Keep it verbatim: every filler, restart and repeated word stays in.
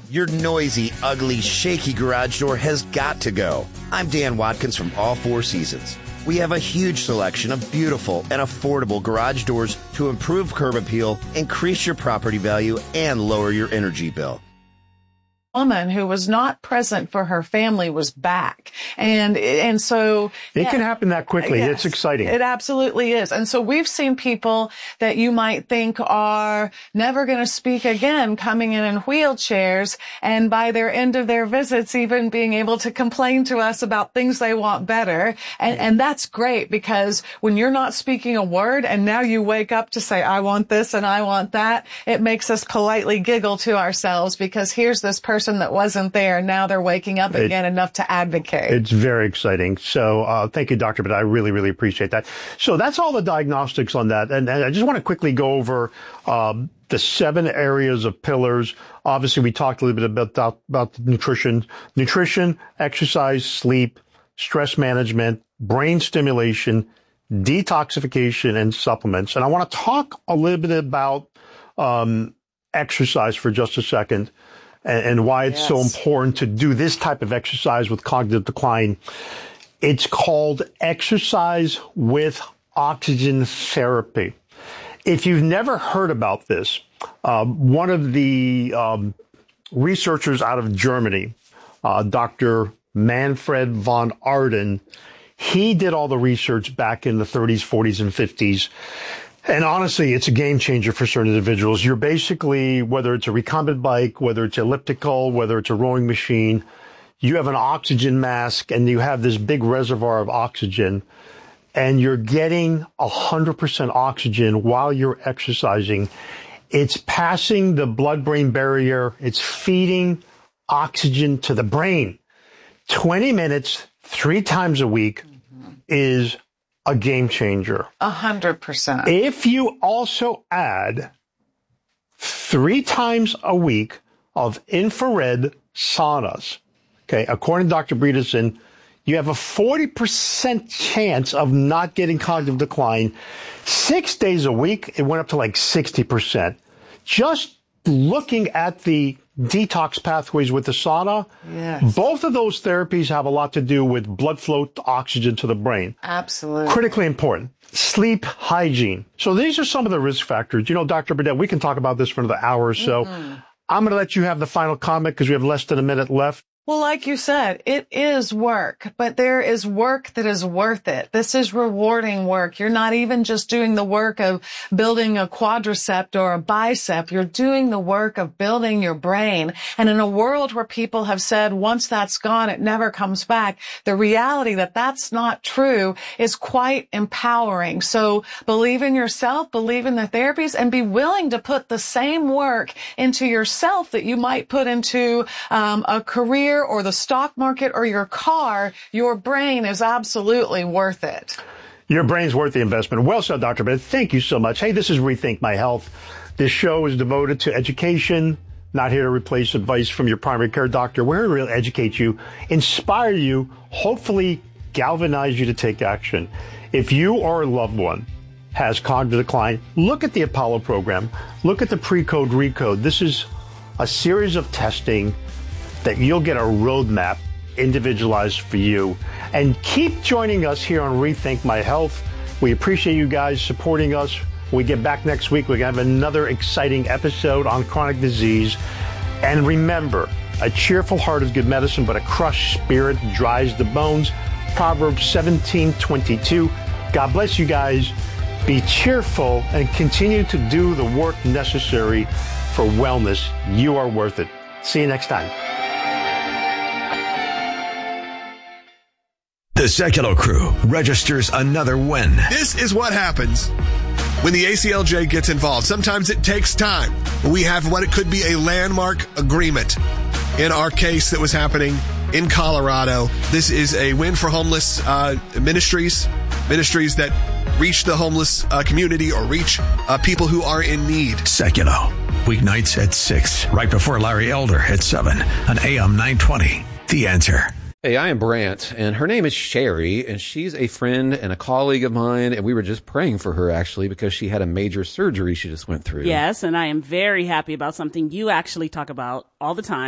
Your noisy, ugly, shaky garage door has got to go. I'm Dan Watkins from All Four Seasons. We have a huge selection of beautiful and affordable garage doors to improve curb appeal, increase your property value, and lower your energy bill. Woman who was not present for her family was back. And, and so. It yeah, can happen that quickly. Yes, it's exciting. It absolutely is. And so we've seen people that you might think are never going to speak again coming in in wheelchairs, and by their end of their visits, even being able to complain to us about things they want better. And, and that's great, because when you're not speaking a word and now you wake up to say, I want this and I want that, it makes us politely giggle to ourselves, because here's this person that wasn't there. Now they're waking up again it, enough to advocate. It's very exciting. So uh, thank you, Doctor But I really, really appreciate that. So that's all the diagnostics on that. And, and I just want to quickly go over um, the seven areas of pillars. Obviously, we talked a little bit about, about nutrition, nutrition, exercise, sleep, stress management, brain stimulation, detoxification, and supplements. And I want to talk a little bit about um, exercise for just a second. And why it's yes. so important to do this type of exercise with cognitive decline. It's called exercise with oxygen therapy. If you've never heard about this, um, one of the um, researchers out of Germany, uh, Doctor Manfred von Ardern, he did all the research back in the thirties, forties, and fifties. And honestly, it's a game changer for certain individuals. You're basically, whether it's a recumbent bike, whether it's elliptical, whether it's a rowing machine, you have an oxygen mask and you have this big reservoir of oxygen, and you're getting one hundred percent oxygen while you're exercising. It's passing the blood-brain barrier. It's feeding oxygen to the brain. twenty minutes, three times a week mm-hmm. is a game changer. A hundred percent. If you also add three times a week of infrared saunas, okay, according to Doctor Bredesen, you have a forty percent chance of not getting cognitive decline. Six days a week, it went up to like sixty percent. Just looking at the detox pathways with the sauna, yes. both of those therapies have a lot to do with blood flow to oxygen to the brain. Absolutely. Critically important. Sleep hygiene. So these are some of the risk factors. You know, Doctor Burdett, we can talk about this for another hour or so. Mm-hmm. I'm going to let you have the final comment because we have less than a minute left. Well, like you said, it is work, but there is work that is worth it. This is rewarding work. You're not even just doing the work of building a quadricep or a bicep. You're doing the work of building your brain. And in a world where people have said, once that's gone, it never comes back, the reality that that's not true is quite empowering. So believe in yourself, believe in the therapies, and be willing to put the same work into yourself that you might put into um, a career or the stock market or your car. Your brain is absolutely worth it. Your brain's worth the investment. Well said, Doctor Bennett. Thank you so much. Hey, this is Rethink My Health. This show is devoted to education, not here to replace advice from your primary care doctor. We're here to educate you, inspire you, hopefully galvanize you to take action. If you or a loved one has cognitive decline, look at the Apollo program. Look at the Pre-Code Recode. This is a series of testing that you'll get a roadmap individualized for you. And keep joining us here on Rethink My Health. We appreciate you guys supporting us. When we get back next week, we're going to have another exciting episode on chronic disease. And remember, a cheerful heart is good medicine, but a crushed spirit dries the bones. Proverbs seventeen twenty-two. God bless you guys. Be cheerful and continue to do the work necessary for wellness. You are worth it. See you next time. The Secular Crew registers another win. This is what happens when the A C L J gets involved. Sometimes it takes time. We have what it could be a landmark agreement. In our case that was happening in Colorado, this is a win for homeless uh, ministries, ministries that reach the homeless uh, community or reach uh, people who are in need. Secular, weeknights at six, right before Larry Elder at seven on A M nine twenty. The Answer. Hey, I am Brant, and her name is Sherry, and she's a friend and a colleague of mine, and we were just praying for her, actually, because she had a major surgery she just went through. Yes, and I am very happy about something you actually talk about all the time.